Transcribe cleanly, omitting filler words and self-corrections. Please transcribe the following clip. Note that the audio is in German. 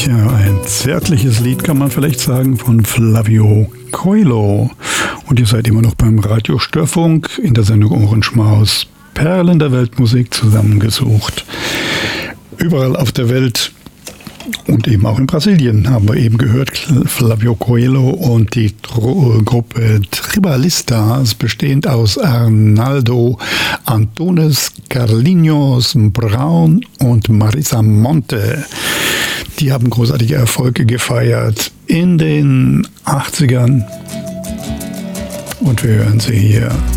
Ja, ein zärtliches Lied kann man vielleicht sagen von Flavio Coelho. Und ihr seid immer noch beim Radio Störfunk in der Sendung Ohrenschmaus. Perlen der Weltmusik zusammengesucht. Überall auf der Welt und eben auch in Brasilien haben wir eben gehört, Flavio Coelho und die Gruppe Tribalistas, bestehend aus Arnaldo Antunes, Carlinhos Brown und Marisa Monte. Die haben großartige Erfolge gefeiert in den 80ern und wir hören sie hier.